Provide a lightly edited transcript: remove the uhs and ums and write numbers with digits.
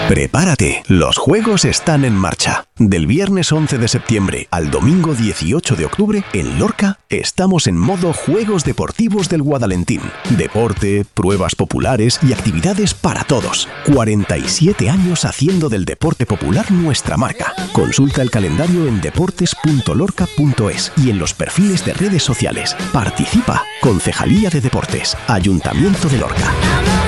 Prepárate, los juegos están en marcha. Del viernes 11 de septiembre al domingo 18 de octubre, en Lorca, estamos en modo Juegos Deportivos del Guadalentín. Deporte, pruebas populares y actividades para todos. 47 años haciendo del deporte popular nuestra marca. Consulta el calendario en deportes.lorca.es y en los perfiles de redes sociales. Participa. Concejalía de Deportes. Ayuntamiento de Lorca.